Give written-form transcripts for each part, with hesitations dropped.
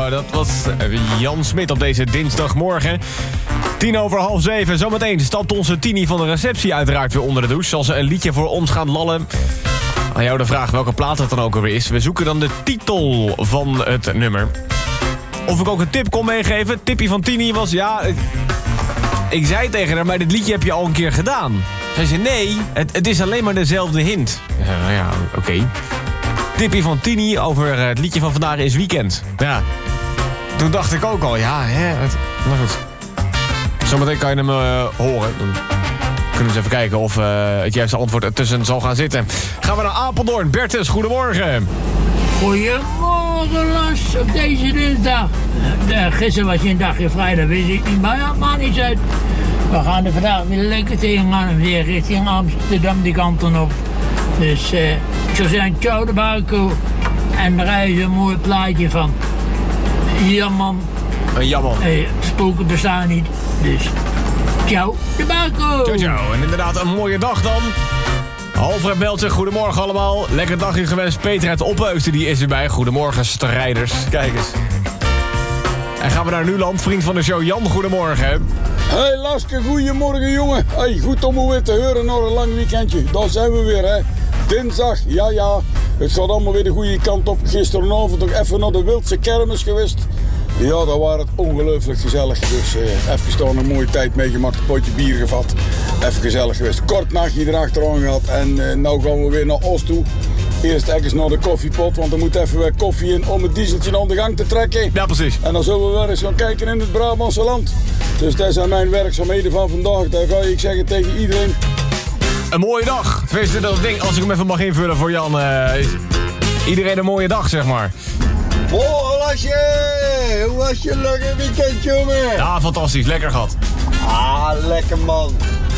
Dat was Jan Smit op deze dinsdagmorgen. 6:10. Zometeen stapt onze Tini van de receptie uiteraard weer onder de douche. Zal ze een liedje voor ons gaan lallen. Aan jou de vraag welke plaat het dan ook alweer is. We zoeken dan de titel van het nummer. Of ik ook een tip kon meegeven. Tippie van Tini was, ik zei tegen haar, maar dit liedje heb je al een keer gedaan. Zij zei, nee, het is alleen maar dezelfde hint. Ja, oké. Tippie van Tini over het liedje van vandaag is Weekend. Ja, toen dacht ik ook al, maar goed. Zometeen kan je hem horen. Dan kunnen we eens even kijken of het juiste antwoord ertussen zal gaan zitten. Gaan we naar Apeldoorn. Bertus, goedemorgen. Goedemorgen, Lars, op deze dinsdag. Gisteren was je een dagje vrij, dat wist ik niet, maar ja, maakt niet uit. We gaan er vandaag weer lekker tegenaan, weer richting Amsterdam die kanten op. Dus ik zou zeggen, ciao de Barco. En daar rijden ze een mooi plaatje van. Jamman. Een jammer. Spoken bestaan niet, dus ciao de Barco. Ciao. En inderdaad een mooie dag dan. Alfred belt zich, goedemorgen allemaal. Lekker dagje gewenst. Peter uit Opheusden, die is erbij. Goedemorgen, strijders. Kijk eens. En gaan we naar Nuland, vriend van de show Jan, goedemorgen. Hey Laske, goedemorgen jongen. Hey, goed om weer te horen na een lang weekendje. Daar zijn we weer, hè. Dinsdag, ja. Het gaat allemaal weer de goede kant op. Gisteravond nog even naar de Wildse kermis geweest. Ja, daar was het ongelooflijk gezellig. Dus even staan een mooie tijd meegemaakt, een potje bier gevat. Even gezellig geweest. Kort nachtje erachteraan gehad. En nou gaan we weer naar Oost toe. Eerst even naar de koffiepot, want er moet even weer koffie in om het dieseltje aan de gang te trekken. Ja, precies. En dan zullen we weer eens gaan kijken in het Brabantse land. Dus dat zijn mijn werkzaamheden van vandaag. Daar ga ik zeggen tegen iedereen. Een mooie dag. Tenminste, dat ding, als ik hem even mag invullen voor Jan. Iedereen een mooie dag, zeg maar. Morgen, Lasje! Hoe was je lekker weekend, jongen? Ja, fantastisch. Lekker gehad. Ah, lekker man.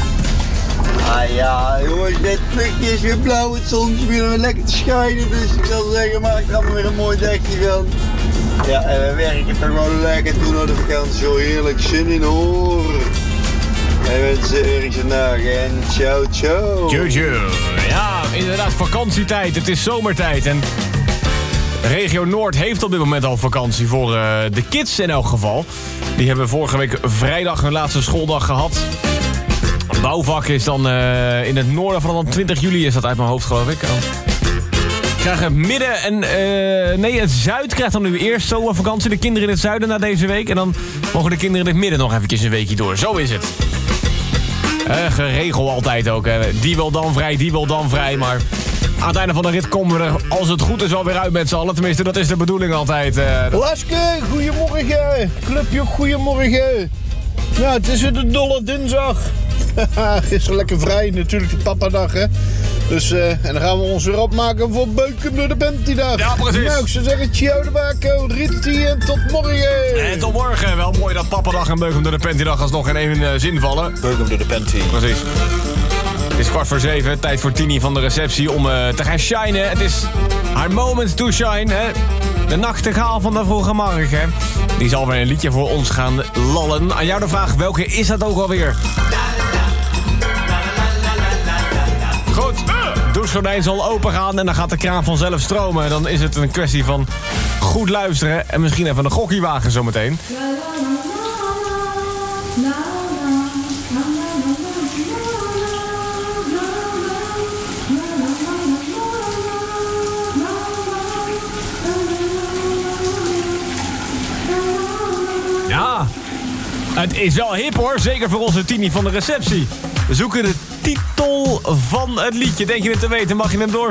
Ah ja, jongens, dit luchtje is weer blauw, het zonnetje weer lekker te schijnen. Dus ik zal zeggen, maak er allemaal weer een mooi dagje van. Ja, en we werken toch wel lekker toe naar de vakantie. Zo heerlijk zin in hoor. En wensen Erik zijn dagen en ciao. Ciao. Ja, inderdaad, vakantietijd. Het is zomertijd en Regio Noord heeft op dit moment al vakantie voor de kids in elk geval. Die hebben vorige week vrijdag hun laatste schooldag gehad. Bouwvak is dan in het noorden van dan 20 juli is dat uit mijn hoofd, geloof ik. Krijgen het midden en het zuid krijgt dan nu eerst zomervakantie. De kinderen in het zuiden na deze week. En dan mogen de kinderen in het midden nog eventjes een weekje door. Zo is het. Geregeld altijd ook. Die wil dan vrij, maar aan het einde van de rit komen we er, als het goed is, wel weer uit met z'n allen. Tenminste, dat is de bedoeling altijd. Laske, goedemorgen. Clubje, goedemorgen. Ja, het is weer de dolle dinsdag. Gisteren lekker vrij, natuurlijk de papadag, hè. Dus, en dan gaan we ons weer opmaken voor Beuken door de Pentydag. Ja, precies. Nou, ik zou zeggen, ciao de Baco, Ritty en tot morgen. En tot morgen. Wel mooi dat papadag en Beuken door de Pentydag alsnog in één zin vallen. Beuken door de Penty. Precies. Het is 6:15, tijd voor Tini van de receptie om te gaan shinen. Het is haar moment to shine, hè. De nachtegaal van de vroege morgen. Die zal weer een liedje voor ons gaan lallen. Aan jou de vraag, welke is dat ook alweer? Goed, douchegordijn zal open gaan en dan gaat de kraan vanzelf stromen. Dan is het een kwestie van goed luisteren en misschien even een gokkie wagen zometeen. Ja, het is wel hip hoor, zeker voor onze Tini van de receptie. We zoeken de titel van het liedje. Denk je het te weten, mag je hem doorsturen.